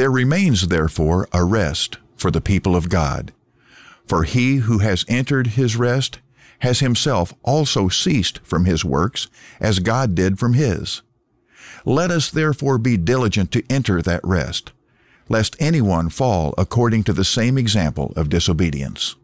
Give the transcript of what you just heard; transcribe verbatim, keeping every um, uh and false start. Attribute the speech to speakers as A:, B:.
A: There remains therefore a rest for the people of God. For he who has entered his rest has himself also ceased from his works, as God did from his. Let us therefore be diligent to enter that rest, lest anyone fall according to the same example of disobedience.